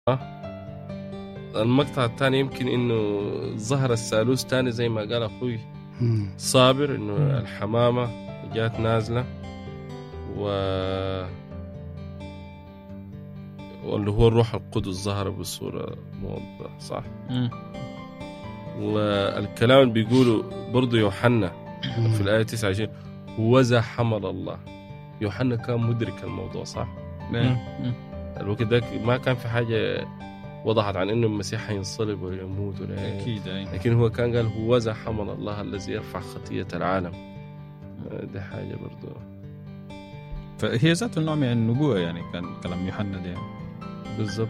المقطع الثاني يمكن إنه ظهر الثالوث تاني زي ما قال أخوي صابر، إنه الحمامة جات نازلة واللي هو الروح القدس ظهر بصورة موضحة، صح؟ والكلام اللي بيقوله برضو يوحنا في الآية 29 وذا حمل الله. يوحنا كان مدرك الموضوع، صح؟ الوقت ده ما كان في حاجة وضحت عن إنه المسيح هينصلب ويموت ولا أكيد، لكن هو كان قال هو ذا حمل الله الذي يرفع خطية العالم. ده حاجة برضو، فهي ذات النوع من النبوة يعني، كان كلام يوحنا ده بالضبط.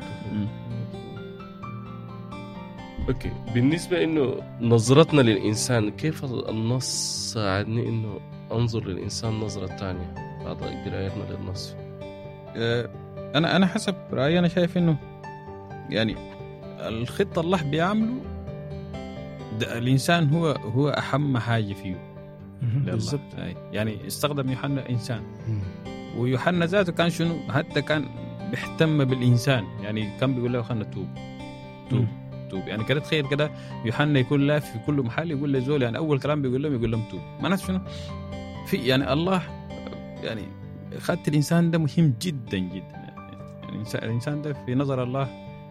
اوكي، بالنسبة انه نظرتنا للإنسان، كيف النص ساعدني انه انظر للإنسان نظرة تانية بعد قراءتنا للنص؟ انا حسب رأيي انا شايف انه يعني الخطة الله بيعمله الإنسان هو أهم حاجة فيه بالضبط. يعني استخدم يوحنا إنسان، ويوحنا ذاته كان شنو، حتى كان بيهتم بالإنسان، يعني كان بيقول له خلنا توب. يعني كده تخيل كده يوحنا يكون لا في كل محل يقول لزول، يعني أول كلام بيقول لهم توب. معناته شنو في يعني الله يعني خدت الإنسان ده مهم جدا جدا، يعني الإنسان ده في نظر الله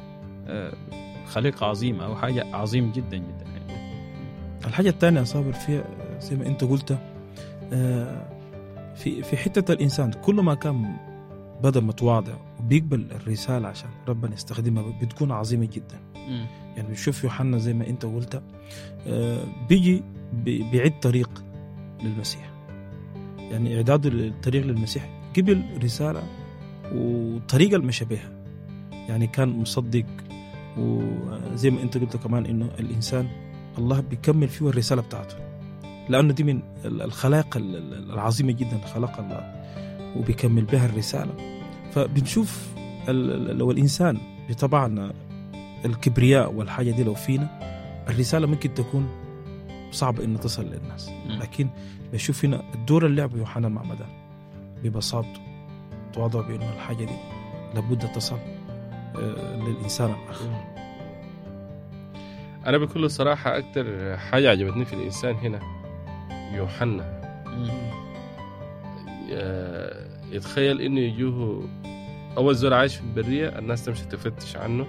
خليقة عظيمة أو حاجة عظيم جدا جدا. الحاجة الثانية صابر فيها زي ما أنت قلت، في حتة الإنسان كل ما كان بدأ متواضع وبيقبل الرسالة عشان ربنا يستخدمها بتكون عظيمة جدا. يعني بنشوف يوحنا زي ما أنت قلت بيجي بيعد طريق للمسيح، يعني إعداد الطريق للمسيح قبل رسالة وطريقة المشى بها، يعني كان مصدق. وزي ما أنت قلت كمان إنه الإنسان الله بيكمل فيه الرسالة بتاعته، لأنه دي من الخلاق العظيمة جدا خلق الله وبيكمل بها الرسالة. فبنشوف لو الإنسان بطبعنا الكبرياء والحاجة دي لو فينا، الرسالة ممكن تكون صعبة إنه تصل للناس. لكن بشوف هنا الدور اللي لعبه يوحنا المعمدان ببساطته تواضع بأنه الحاجة دي لابد تصل للإنسان الآخر. أنا بكل صراحة أكتر حاجة عجبتني في الإنسان هنا يوحنا، يتخيل إنه يجوه أول زول عايش في البرية، الناس تمشي تفتش عنه،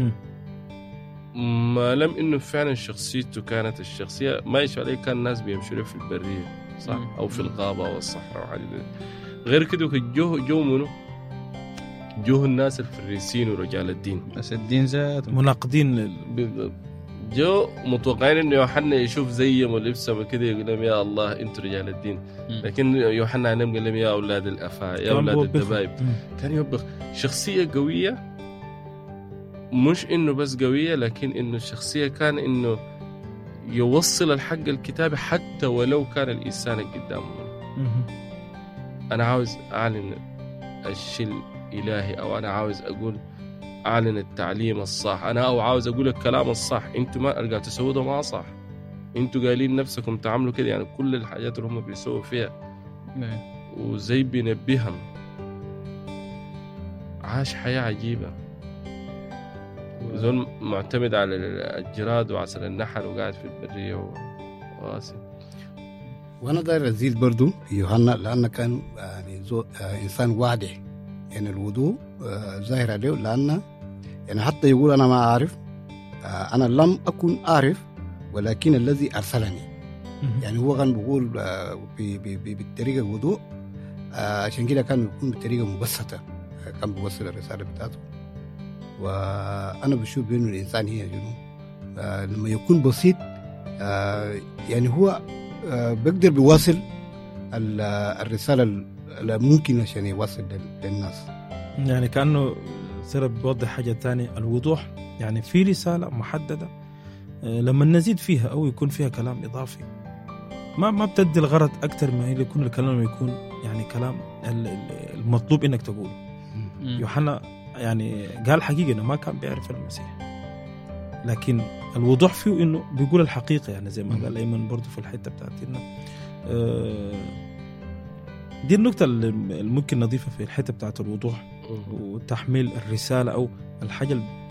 ما لم إنه فعلا شخصيته كانت الشخصية ما يشوف عليه، كان الناس بيمشوا في البرية صح، أو في الغابة أو الصحراء وحاجة غير كده. جو منه جوه الناس الفريسين ورجال الدين، بس الدين ذات مناقضين جو متوقعين انه يوحنا يشوف زيهم ولبسهم كده يقول لهم يا الله انتوا رجال الدين، لكن يوحنا عنهم قال لهم يا اولاد الافاعي يا اولاد الدبايب. كان يوبخ شخصيه قويه، مش انه بس قويه، لكن انه الشخصيه كان انه يوصل الحق الكتابي حتى ولو كان الانسان قدامه. انا عاوز اعلن الشيء الالهي، او انا عاوز اقول أعلن التعليم الصح، أنا أو عاوز أقول الكلام الصح، أنتوا ما أرجع تسووا ده ما صح، أنتوا قايلين نفسكم تعملوا كده. يعني كل الحاجات اللي هم بيسووا فيها وزي بينبههم. عاش حياة عجيبة، زول معتمد على الجراد وعسل النحل وقاعد في البرية وواسم. وأنا داير أزيد برضو يوحنا، لأنه كان يعني إنسان واضح، يعني الوضوء ظاهر عليه، لأنه يعني حتى يقول أنا ما أعرف، أنا لم أكن أعرف ولكن الذي أرسلني. يعني هو كان بيقول بالطريقة الوضوء، عشان كده كان يكون بطريقة مبسطة، كان بيوصل الرسالة بتاعته. وأنا بشوف بأنه الإنسان هي جنوب لما يكون بسيط، يعني هو بيقدر بيواصل الرسالة اللي ممكن عشان يوصل للناس. يعني كأنه صار بيوضح حاجة تانية، الوضوح يعني في رسالة محددة، لما نزيد فيها أو يكون فيها كلام إضافي ما بتدي الغرض أكتر ما يكون الكلام يكون يعني كلام المطلوب إنك تقوله. يوحنا يعني قال حقيقة إنه ما كان بيعرف المسيح، لكن الوضوح فيه إنه بيقول الحقيقة، يعني زي ما قال أيمن برضو في الحتة بتاعتنا. دي النقطة اللي ممكن نضيفها في الحتة بتاعت الوضوح، وتحميل الرسالة أو الحاجة